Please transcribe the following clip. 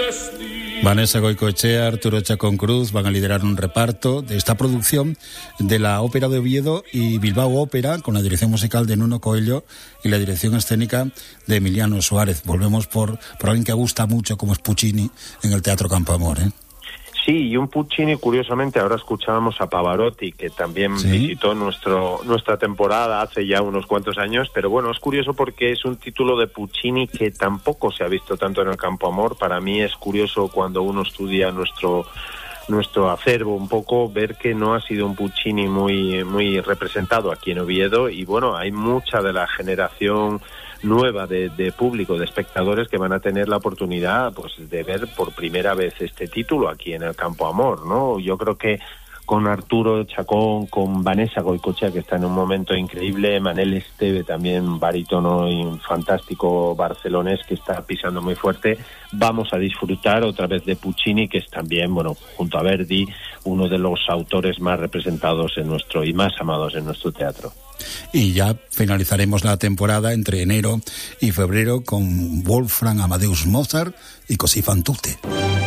Vanessa Goicoechea, Arturo Chacón Cruz van a liderar un reparto de esta producción de la Ópera de Oviedo y Bilbao Ópera, con la dirección musical de Nuno Coelho y la dirección escénica de Emiliano Suárez. Volvemos por alguien que gusta mucho, como es Puccini, en el Teatro Campo Amor, ¿eh? Sí, y un Puccini, curiosamente, ahora escuchábamos a Pavarotti, que también visitó nuestra temporada hace ya unos cuantos años, pero bueno, es curioso porque es un título de Puccini que tampoco se ha visto tanto en el Campo Amor. Para mí es curioso, cuando uno estudia nuestro acervo un poco, ver que no ha sido un Puccini muy representado aquí en Oviedo, y bueno, hay mucha de la generación nueva de público, de espectadores, que van a tener la oportunidad, pues, de ver por primera vez este título aquí en el Campo Amor, ¿no? Yo creo que con Arturo Chacón, con Vanessa Goicoechea, que está en un momento increíble, Manel Esteve, también barítono y un fantástico barcelonés que está pisando muy fuerte, vamos a disfrutar otra vez de Puccini, que es también, bueno, junto a Verdi, uno de los autores más representados y más amados en nuestro teatro. Y ya finalizaremos la temporada entre enero y febrero con Wolfgang Amadeus Mozart y Così fan tutte.